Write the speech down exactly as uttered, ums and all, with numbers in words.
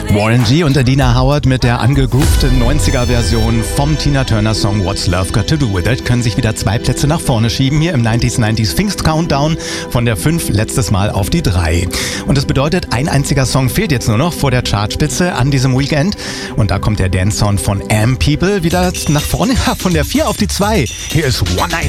Warren G. und Adina Howard mit der angegroovten neunziger-Version vom Tina Turner-Song What's Love Got to Do With It können sich wieder zwei Plätze nach vorne schieben hier im neunziger neunzig Pfingst Countdown von der fünf letztes Mal auf die drei. Und das bedeutet, ein einziger Song fehlt jetzt nur noch vor der Chartspitze an diesem Weekend. Und da kommt der Dance-Sound von Am People wieder nach vorne von der vier auf die zwei. Hier ist One Night